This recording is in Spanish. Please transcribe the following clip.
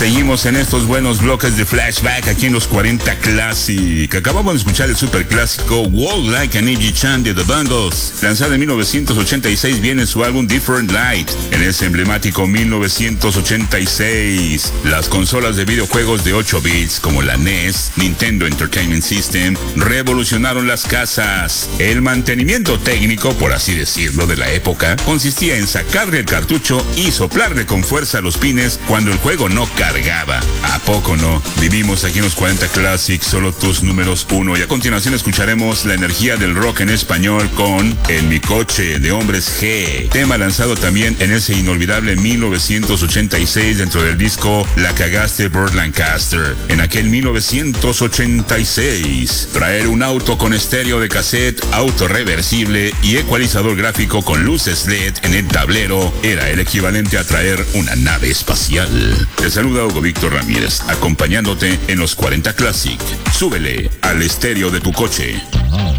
Seguimos en estos buenos bloques de flashback aquí en los 40 Classic. Acabamos de escuchar el super clásico Walk Like an Iggy Chan de The Bangles. Lanzado en 1986 viene su álbum Different Light. En ese emblemático 1986, las consolas de videojuegos de 8 bits como la NES, Nintendo Entertainment System, revolucionaron las casas. El mantenimiento técnico, por así decirlo, de la época, consistía en sacarle el cartucho y soplarle con fuerza a los pines cuando el juego no cargaba. ¿A poco no? Vivimos aquí en los 40 Classic, solo tus números 1. Y a continuación escucharemos la energía del rock en español con En mi coche de Hombres G, tema lanzado también en ese inolvidable 1986 dentro del disco La Cagaste Burt Lancaster. En aquel 1986, traer un auto con estéreo de cassette, auto reversible y ecualizador gráfico con luces LED en el tablero era el equivalente a traer una nave espacial. Te saluda Hugo Víctor Ramírez, acompañándote en los 40 Classic. Súbele al estéreo de tu coche.